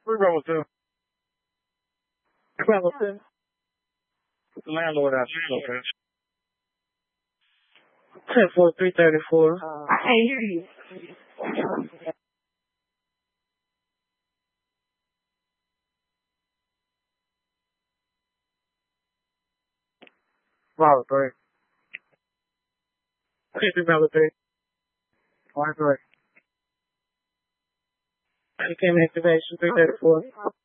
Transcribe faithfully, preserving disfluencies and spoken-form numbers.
Three Bravo two. Bravo two. The landlord out there, okay. ten four three thirty-four. Uh, I can't hear you. Bravo three. Okay, three Bravo three. One three. You came in activation three thirty-four.